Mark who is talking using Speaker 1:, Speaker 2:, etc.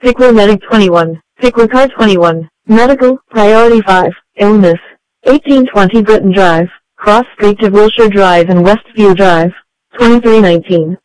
Speaker 1: Pickler Medic 21, Pickler Car 21, Medical, Priority 5, Illness, 1820 Britton Drive, Cross Street to Wilshire Drive and Westview Drive, 2319.